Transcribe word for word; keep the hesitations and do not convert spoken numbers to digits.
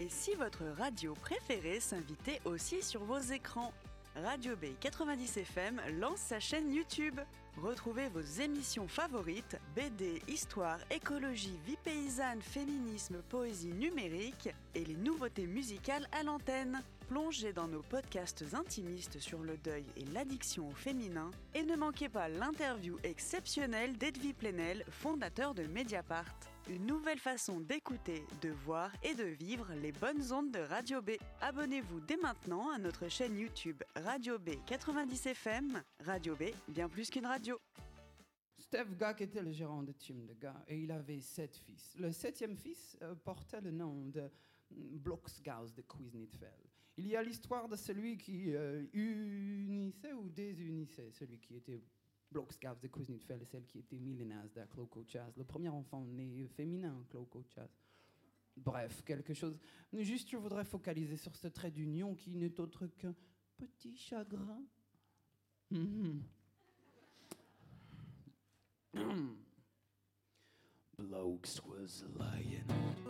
Et si votre radio préférée s'invitait aussi sur vos écrans ? Radio B quatre-vingt-dix F M lance sa chaîne YouTube. Retrouvez vos émissions favorites, B D, histoire, écologie, vie paysanne, féminisme, poésie numérique et les nouveautés musicales à l'antenne. Plongez dans nos podcasts intimistes sur le deuil et l'addiction au féminin et ne manquez pas l'interview exceptionnelle d'Edwy Plenel, fondateur de Mediapart. Une nouvelle façon d'écouter, de voir et de vivre les bonnes ondes de Radio B. Abonnez-vous dès maintenant à notre chaîne YouTube Radio B quatre-vingt-dix F M. Radio B, bien plus qu'une radio. Steve Gack était le gérant de Team de Gars et il avait sept fils. Le septième fils euh, portait le nom de Bloksgaus de Kuiznitsfeld. Il y a l'histoire de celui qui euh, unissait ou désunissait, celui qui était Bloksgaus de Kuiznitsfeld et celle qui était Milenas de Klokochas, le premier enfant né féminin, Klokochas. Bref, quelque chose. Juste, je voudrais focaliser sur ce trait d'union qui n'est autre qu'un petit chagrin. Mm-hmm. Blokes was lying.